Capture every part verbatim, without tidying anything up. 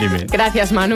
Dime. Gracias, Manu.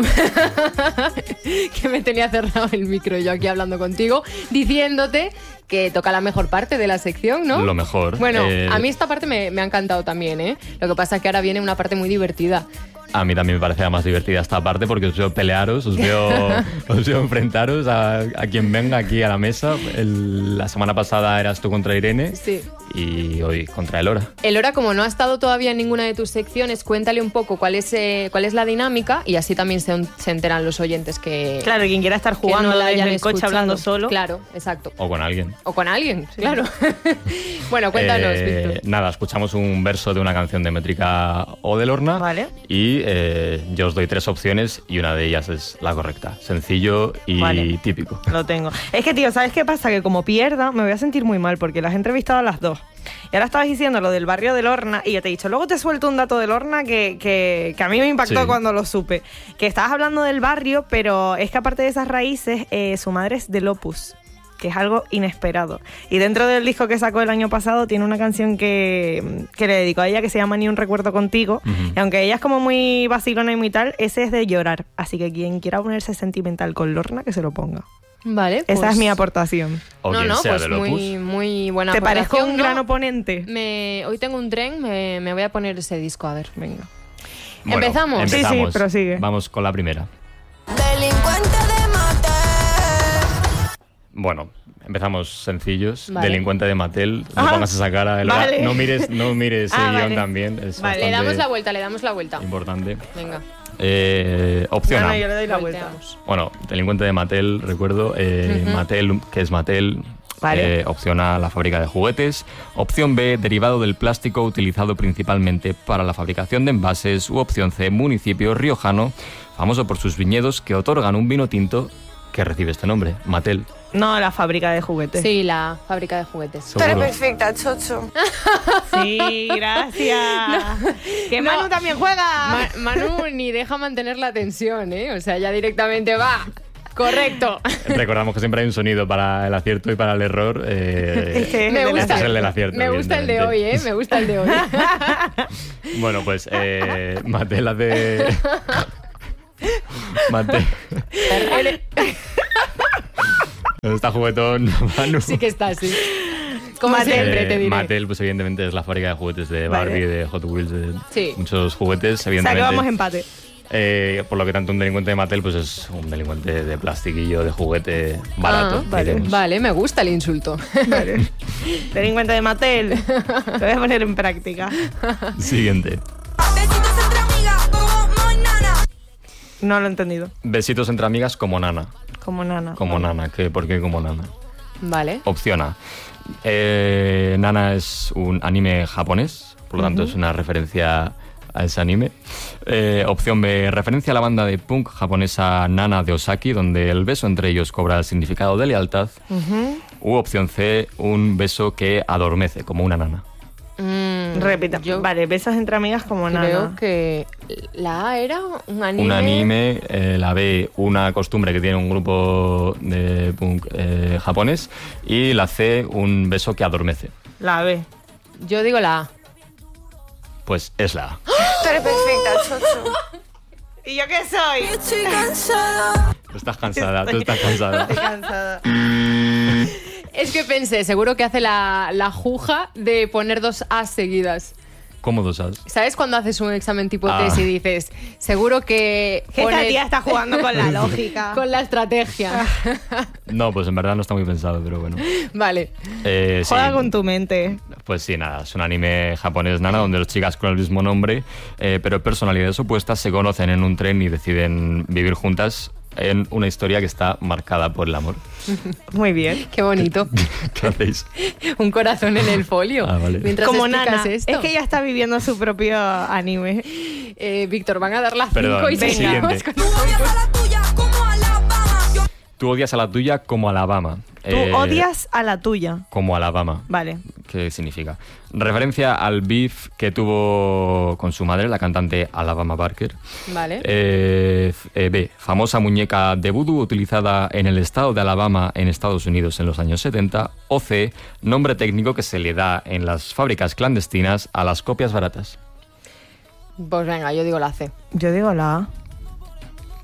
Que me tenía cerrado el micro yo aquí hablando contigo, diciéndote que toca la mejor parte de la sección, ¿no? Lo mejor. Bueno, eh... a mí esta parte me, me ha encantado también, ¿eh? Lo que pasa es que ahora viene una parte muy divertida. A mí también me parece la más divertida esta parte porque os veo pelearos, os veo, os veo enfrentaros a, a quien venga aquí a la mesa. El, la semana pasada eras tú contra Irene. Sí. Y hoy contra Elora. Elora, como no ha estado todavía en ninguna de tus secciones, cuéntale un poco cuál es, eh, cuál es la dinámica y así también se, se enteran los oyentes que... Claro, quien quiera estar jugando no la desde hayan el coche escuchado. hablando solo. Claro, exacto. O con alguien. O con alguien, sí. Claro. Bueno, cuéntanos, eh, Víctor. Nada, escuchamos un verso de una canción de Métrica o de Lorna. Vale. Y eh, yo os doy tres opciones y una de ellas es la correcta. Sencillo y Vale. típico. Lo tengo. Es que, tío, ¿sabes qué pasa? Que como pierda, me voy a sentir muy mal porque las he entrevistado a las dos. Y ahora estabas diciendo lo del barrio de Lorna y yo te he dicho, luego te suelto un dato de Lorna que, que, que a mí me impactó Sí. cuando lo supe. Que estabas hablando del barrio, pero es que aparte de esas raíces, eh, su madre es del Opus, que es algo inesperado. Y dentro del disco que sacó el año pasado tiene una canción que, que le dedicó a ella que se llama Ni un recuerdo contigo. Uh-huh. Y aunque ella es como muy vacilona y muy tal, ese es de llorar. Así que quien quiera ponerse sentimental con Lorna, que se lo ponga. Vale, Esa pues... es mi aportación. O no, quien no, sea pues del Opus. muy, muy buena ¿Te parezco aportación, un ¿no? gran oponente? Me, hoy tengo un tren, me, me voy a poner ese disco, a ver, venga. Bueno, ¿Empezamos? empezamos. Sí, sí, prosigue. Vamos con la primera. Delincuente de Mattel. Bueno, empezamos sencillos. Vale. Delincuente de Mattel. No Ajá. pongas esa cara. Elora. Vale. No mires, no mires el Ah, guión vale. también. Es Vale, Le bastante damos la vuelta, le damos la vuelta. importante. Venga. Eh, opción No, A. no, yo le doy la vuelta. Volteamos. Bueno, Delincuente de Mattel, recuerdo. Eh, Ujú. Mattel, que es Mattel. Vale. Eh, opción A, la fábrica de juguetes. Opción B, derivado del plástico utilizado principalmente para la fabricación de envases. U opción C, municipio riojano, famoso por sus viñedos que otorgan un vino tinto que recibe este nombre, Mattel. No, la fábrica de juguetes. Sí, la fábrica de juguetes. Tú eres Seguro. perfecta, chocho. Sí, gracias. Que No. Manu también juega. Ma- Manu ni deja mantener la tensión, ¿eh? O sea, ya directamente va. Correcto. Recordamos que siempre hay un sonido para el acierto y para el error. Eh, Este es Me el de la- Este gusta, es el del acierto, me gusta el de hoy, evidentemente. ¿eh? Me gusta el de hoy. Bueno, pues eh, Mattel hace... Mattel... Está juguetón, Manu. Sí que está así. Como Mattel. siempre, Eh, te diré. Mattel, pues evidentemente es la fábrica de juguetes de Barbie, Vale. de Hot Wheels, de Sí. muchos juguetes, O sea, que evidentemente. vamos empate. Eh, por lo que tanto un delincuente de Mattel pues es un delincuente de plastiquillo, de juguete barato. Ah, vale. diremos. Vale, me gusta el insulto. Vale. Delincuente de Mattel. Lo voy a poner en práctica. Siguiente. Besitos entre amigas, como mañana. No lo he entendido. Besitos entre amigas como nana. Como nana. Como nana. ¿Qué? ¿Por qué como nana? Vale. Opción A. Eh, Nana es un anime japonés, por lo tanto es una referencia a ese anime. Eh, opción B. Referencia a la banda de punk japonesa Nana de Osaki, donde el beso entre ellos cobra el significado de lealtad. Ujú. U opción C. Un beso que adormece, como una nana. Mm, Repita. yo Vale, besos entre amigas como creo nana. que la A era un anime. Un anime, eh, la B, una costumbre que tiene un grupo de punk eh, japonés, y la C, un beso que adormece. La B. Yo digo la A. Pues es la A. Tú eres perfecta, chocho. ¿Y yo qué soy? Estoy cansada. Tú estás cansada, tú estás cansada. Estoy cansada. Es que pensé, seguro que hace la, la juja de poner dos A seguidas. ¿Cómo dos as? ¿Sabes cuando haces un examen tipo Ah. test y dices, seguro que Que esta pone tía está jugando con la lógica. con la estrategia? No, pues en verdad no está muy pensado, pero bueno. Vale. Eh, sí, Juega con tu mente. pues sí, nada, es un anime japonés nana donde dos chicas con el mismo nombre, eh, pero personalidades opuestas, se conocen en un tren y deciden vivir juntas en una historia que está marcada por el amor. Muy bien. Qué bonito. ¿Qué hacéis? Un corazón en el folio. Ah, vale. Mientras Como explicas nana. esto. Es que ella está viviendo su propio anime. Eh, Víctor, van a dar las Perdón, cinco y siguiente. seguimos con... Tú odias a la tuya como a la Obama. Yo Tú odias a la tuya como Alabama. Tú Eh, odias a la tuya. Como Alabama. Vale. ¿Qué significa? Referencia al beef que tuvo con su madre, la cantante Alabama Barker. Vale. Eh, f- eh, B. Famosa muñeca de vudú utilizada en el estado de Alabama, en Estados Unidos, en los años setenta. O C. Nombre técnico que se le da en las fábricas clandestinas a las copias baratas. Pues venga, yo digo la C. Yo digo la A.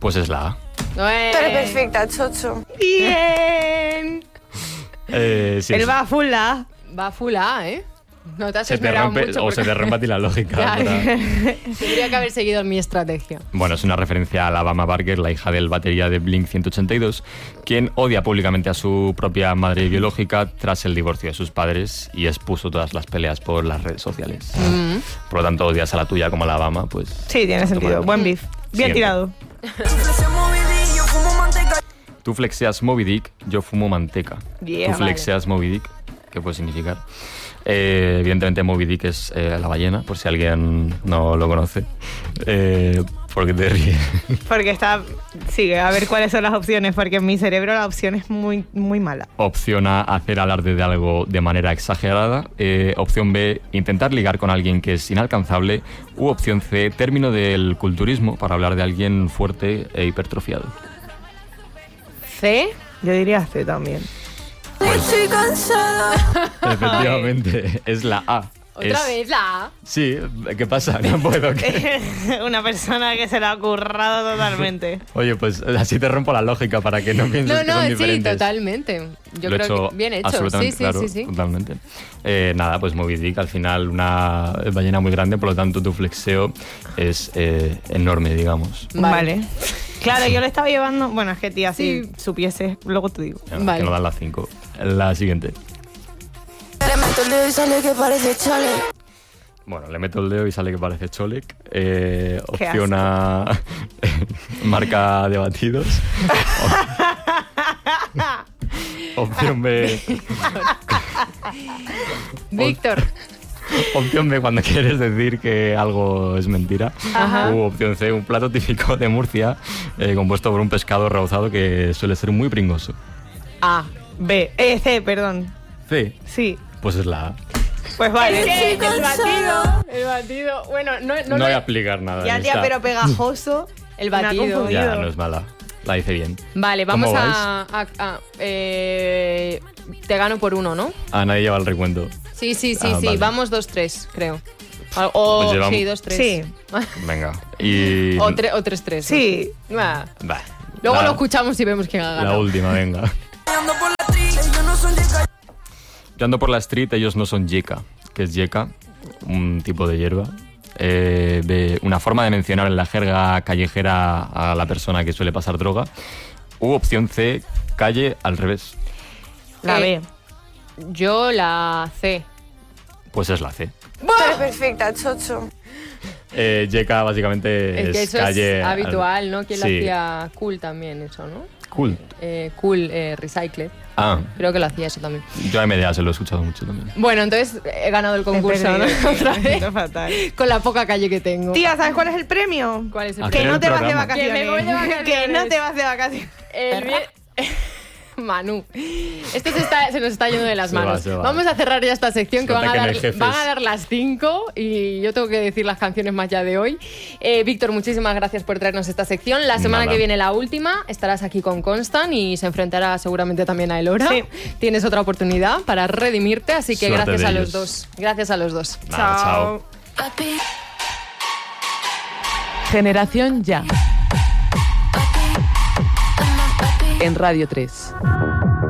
Pues es la A. Eh, Tú eres perfecta, chocho. Bien. Eh, sí, Él sí. va a full la. Va full A, ¿eh? No te has Se te esmerado rompe, mucho. o se porque- te rompe a ti la lógica. Claro. para- Tendría que haber seguido mi estrategia. Bueno, es una referencia a Alabama Barker, la hija del batería de Blink ciento ochenta y dos, quien odia públicamente a su propia madre biológica tras el divorcio de sus padres y expuso todas las peleas por las redes sociales. Mm. Por lo tanto, odias a la tuya como a Alabama, pues... Sí, tiene sentido. Toma. Buen beef. Bien Siguiente. tirado. Yo fumo manteca. Tú flexeas Moby Dick, yo fumo manteca. Yeah, Tú flexeas Moby Dick, ¿qué puede significar? Eh, evidentemente Moby Dick es eh, la ballena, por si alguien no lo conoce. Eh, ¿Por qué te ríes? Porque está... Sigue, a ver cuáles son las opciones, porque en mi cerebro la opción es muy, muy mala. Opción A, hacer alarde de algo de manera exagerada. Eh, opción B, intentar ligar con alguien que es inalcanzable. U opción C, término del culturismo para hablar de alguien fuerte e hipertrofiado. C. Yo diría C también. Estoy cansada. Efectivamente, es la A. Otra Es- vez la A. Sí, ¿qué pasa? No puedo. ¿qué? Una persona que se la ha currado totalmente. Oye, pues así te rompo la lógica para que no pienses No, que no, son sí, diferentes. totalmente. Yo Lo he creo hecho que bien hecho. absolutamente Sí, sí, claro, sí, sí. totalmente. Eh, nada, pues Moby Dick, al final una ballena muy grande, por lo tanto tu flexeo es eh, enorme, digamos. Vale. Vale. Claro, yo lo estaba llevando... Bueno, es que tía, si Sí. supieses, luego te digo. Ya, Vale. Que nos dan las cinco. La siguiente. Le meto el dedo y sale que parece chale. Bueno, le meto el dedo y sale que parece Cholek. Eh, Qué opción A, marca de batidos. O- opción B, Víctor. opción B cuando quieres decir que algo es mentira. Ajá. U opción C, un plato típico de Murcia eh, compuesto por un pescado rebozado que suele ser muy pringoso. A. B. Eh, C, perdón. C, Sí. pues es la A. Pues vale. El batido. El batido. Bueno, no, no, No, lo- voy a explicar nada. Ya, en tía, esta. pero pegajoso. El Me ha batido. confundido. Ya, no es mala. La hice bien. Vale, vamos ¿Cómo a. a- a- eh, te gano por uno, ¿no? Ah, nadie lleva el recuento. Sí, sí, sí, Ah, sí. vale. Vamos dos tres, creo. O, o- Pues llevamos- sí, dos tres. Sí. Venga. Y... o, tre- o tres tres. Sí. Va. Va. Luego La- lo escuchamos y vemos quién ha La ganado. última, venga. Ando por la tri, ellos no son de calle. Yo ando por la street, ellos no son yeca. ¿Qué es yeca? Un tipo de hierba. Eh, de una forma de mencionar en la jerga callejera a la persona que suele pasar droga. U opción C, calle al revés. La Eh, B. Yo la C. Pues es la C. Tú eres perfecta, chocho. Eh, yeca básicamente Es es, que eso calle... es al- habitual, ¿no? ¿Quién lo Sí. hacía? Cool también, eso, ¿no? Cool. Eh, cool eh, Recycle. Ah, Creo que lo hacía eso también. yo a M D A se lo he escuchado mucho también. Bueno, entonces he ganado el concurso, He ¿no? perdido, Otra sí, vez. es fatal. Con la poca calle que tengo. Tía, ¿sabes cuál es el premio? ¿Cuál es el Hacer Que no el te vas de programa. vacaciones. Que me voy de vacaciones. Que no te vas de vacaciones. El vi- Manu, esto se, está, se nos está yendo de las Se va, manos. se va. Vamos a cerrar ya esta sección que, Se van a, nota que no dar, hay jefes. van a dar las cinco y yo tengo que decir las canciones más ya de hoy. Eh, Víctor, muchísimas gracias por traernos esta sección. La semana Nada. que viene la última estarás aquí con Constant y se enfrentará seguramente también a Elora. Sí. Tienes otra oportunidad para redimirte, así que Suerte gracias de a ellos. los dos. Gracias a los dos. Nada, chao. Papi, Generación Ya papi, papi. en Radio tres.